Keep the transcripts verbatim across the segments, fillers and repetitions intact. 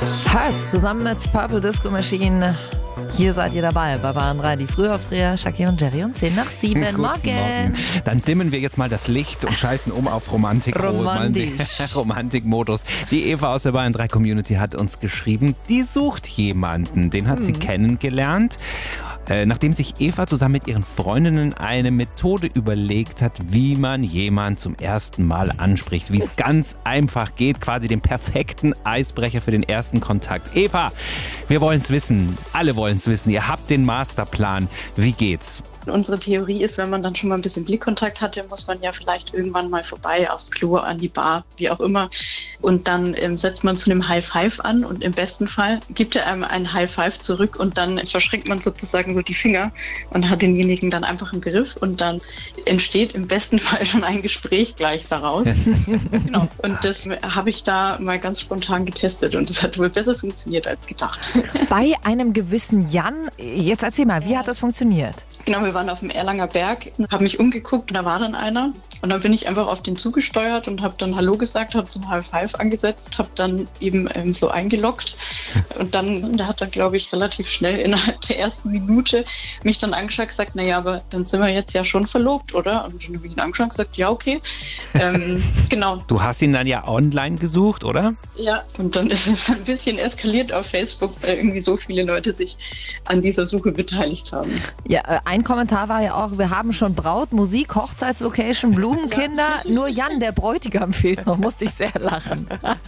Hertz zusammen mit Purple Disco Machine. Hier seid ihr dabei bei Bayern drei, die Frühaufsteher, Shaki und Jerry um zehn nach sieben. Guten Morgen. Morgen. Dann dimmen wir jetzt mal das Licht und schalten um auf Romantik. Romantisch. Romantikmodus. Die Eva aus der Bayern drei Community hat uns geschrieben, die sucht jemanden. Den hat mhm. sie kennengelernt. Äh, nachdem sich Eva zusammen mit ihren Freundinnen eine Methode überlegt hat, wie man jemanden zum ersten Mal anspricht. Wie es ganz einfach geht, quasi den perfekten Eisbrecher für den ersten Kontakt. Eva, wir wollen es wissen. Alle wollen es wissen. Ihr habt den Masterplan. Wie geht's? Unsere Theorie ist, wenn man dann schon mal ein bisschen Blickkontakt hatte, muss man ja vielleicht irgendwann mal vorbei aufs Klo, an die Bar, wie auch immer. Und dann ähm, setzt man zu einem High Five an und im besten Fall gibt er einem einen High Five zurück und dann verschränkt man sozusagen so die Finger und hat denjenigen dann einfach im Griff und dann entsteht im besten Fall schon ein Gespräch gleich daraus. Genau. Und das habe ich da mal ganz spontan getestet und das hat wohl besser funktioniert als gedacht. Bei einem gewissen Jan, jetzt erzähl mal, wie hat das funktioniert? Genau, wir waren auf dem Erlanger Berg, habe mich umgeguckt und da war dann einer. Und dann bin ich einfach auf den zugesteuert und habe dann Hallo gesagt, habe zum High Five angesetzt, habe dann eben ähm, so eingeloggt. Und dann, da hat er, glaube ich, relativ schnell innerhalb der ersten Minute mich dann angeschaut und gesagt, naja, aber dann sind wir jetzt ja schon verlobt, oder? Und dann habe ich ihn angeschaut und gesagt, ja, okay. Ähm, genau. Du hast ihn dann ja online gesucht, oder? Ja, und dann ist es ein bisschen eskaliert auf Facebook, weil irgendwie so viele Leute sich an dieser Suche beteiligt haben. Ja, ein Kommentar war ja auch, wir haben schon Braut, Musik, Hochzeitslocation, Blumenkinder, nur Jan, der Bräutigam, fehlt noch, musste ich sehr lachen.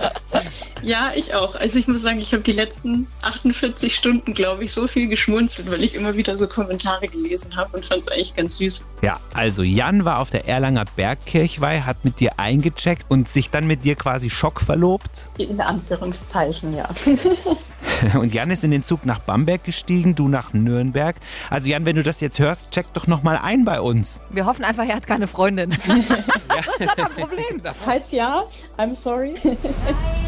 Ja, ich auch. Also ich muss sagen, ich habe die letzten achtundvierzig Stunden, glaube ich, so viel geschmunzelt, weil ich immer wieder so Kommentare gelesen habe und fand es eigentlich ganz süß. Ja, also Jan war auf der Erlanger Bergkirchweih, hat mit dir eingecheckt und sich dann mit dir quasi schockverlobt? In Anführungszeichen, ja. Und Jan ist in den Zug nach Bamberg gestiegen, du nach Nürnberg. Also Jan, wenn du das jetzt hörst, check doch nochmal ein bei uns. Wir hoffen einfach, er hat keine Freundin. Ja. Das hat ein Problem. Falls ja, I'm sorry.